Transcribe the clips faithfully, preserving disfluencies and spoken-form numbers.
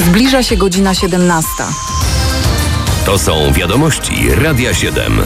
Zbliża się godzina siedemnasta. To są wiadomości Radia siedem.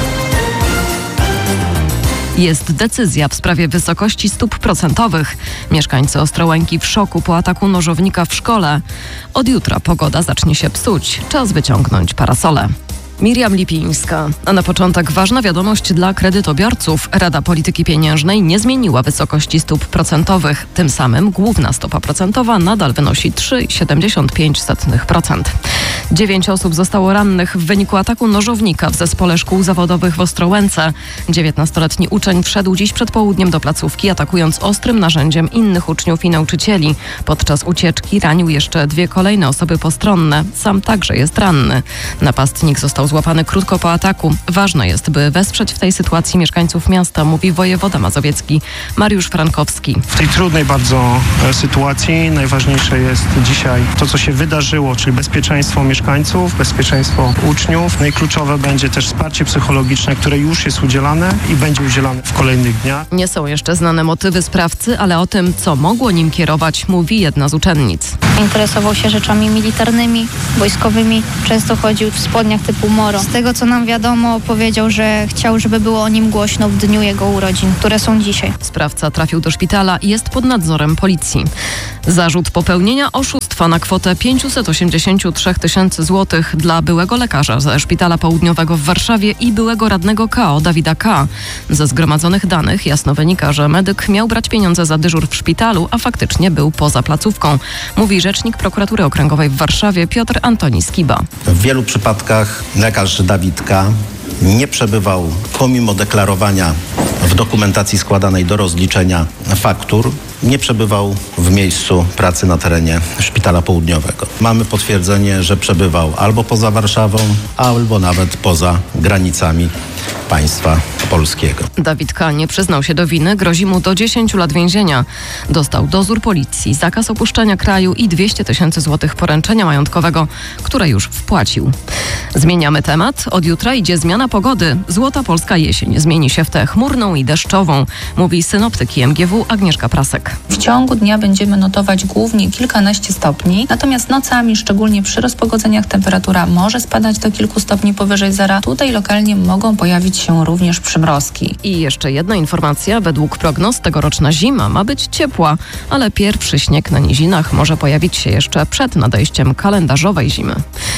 Jest decyzja w sprawie wysokości stóp procentowych. Mieszkańcy Ostrołęki w szoku po ataku nożownika w szkole. Od jutra pogoda zacznie się psuć. Czas wyciągnąć parasole. Miriam Lipińska. A na początek ważna wiadomość dla kredytobiorców. Rada Polityki Pieniężnej nie zmieniła wysokości stóp procentowych. Tym samym główna stopa procentowa nadal wynosi trzy przecinek siedemdziesiąt pięć procent. Dziewięć osób zostało rannych w wyniku ataku nożownika w zespole szkół zawodowych w Ostrołęce. dziewiętnastoletni uczeń wszedł dziś przed południem do placówki, atakując ostrym narzędziem innych uczniów i nauczycieli. Podczas ucieczki ranił jeszcze dwie kolejne osoby postronne. Sam także jest ranny. Napastnik został złapany krótko po ataku. Ważne jest, by wesprzeć w tej sytuacji mieszkańców miasta, mówi wojewoda mazowiecki Mariusz Frankowski. W tej trudnej bardzo sytuacji najważniejsze jest dzisiaj to, co się wydarzyło, czyli bezpieczeństwo mieszkańców, bezpieczeństwo uczniów. No i kluczowe będzie też wsparcie psychologiczne, które już jest udzielane i będzie udzielane w kolejnych dniach. Nie są jeszcze znane motywy sprawcy, ale o tym, co mogło nim kierować, mówi jedna z uczennic. Interesował się rzeczami militarnymi, wojskowymi. Często chodził w spodniach typu moro. Z tego, co nam wiadomo, powiedział, że chciał, żeby było o nim głośno w dniu jego urodzin, które są dzisiaj. Sprawca trafił do szpitala i jest pod nadzorem policji. Zarzut popełnienia oszustwa na kwotę pięćset osiemdziesiąt trzy tysiące złotych dla byłego lekarza ze Szpitala Południowego w Warszawie i byłego radnego K O Dawida K. Ze zgromadzonych danych jasno wynika, że medyk miał brać pieniądze za dyżur w szpitalu, a faktycznie był poza placówką, mówi rzecznik Prokuratury Okręgowej w Warszawie Piotr Antoni Skiba. W wielu przypadkach lekarz Dawid K. nie przebywał pomimo deklarowania w dokumentacji składanej do rozliczenia faktur, nie przebywał w miejscu pracy na terenie Szpitala Południowego. Mamy potwierdzenie, że przebywał albo poza Warszawą, albo nawet poza granicami państwa polskiego. Dawid K. nie przyznał się do winy, grozi mu do dziesięciu lat więzienia. Dostał dozór policji, zakaz opuszczenia kraju i dwieście tysięcy złotych poręczenia majątkowego, które już wpłacił. Zmieniamy temat. Od jutra idzie zmiana pogody. Złota polska jesień zmieni się w tę chmurną i deszczową, mówi synoptyk I M G W Agnieszka Prasek. W ciągu dnia będziemy notować głównie kilkanaście stopni, natomiast nocami, szczególnie przy rozpogodzeniach, temperatura może spadać do kilku stopni powyżej zera. Tutaj lokalnie mogą pojawić się również przymrozki. I jeszcze jedna informacja. Według prognoz tegoroczna zima ma być ciepła, ale pierwszy śnieg na nizinach może pojawić się jeszcze przed nadejściem kalendarzowej zimy.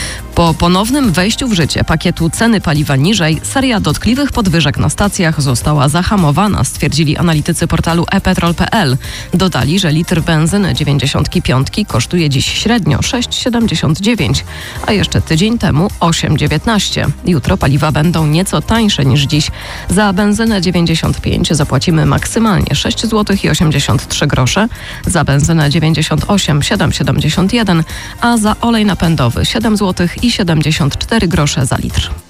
Po ponownym wejściu w życie pakietu ceny paliwa niżej, seria dotkliwych podwyżek na stacjach została zahamowana, stwierdzili analitycy portalu e petrol kropka p l. Dodali, że litr benzyny dziewięćdziesiąt pięć kosztuje dziś średnio sześć przecinek siedemdziesiąt dziewięć, a jeszcze tydzień temu osiem przecinek dziewiętnaście. Jutro paliwa będą nieco tańsze niż dziś. Za benzynę dziewięćdziesiąt pięć zapłacimy maksymalnie sześć złotych osiemdziesiąt trzy grosze, za benzynę dziewięćdziesiąt osiem przecinek siedem siedemdziesiąt jeden, a za olej napędowy siedem złotych i siedemdziesiąt cztery grosze za litr.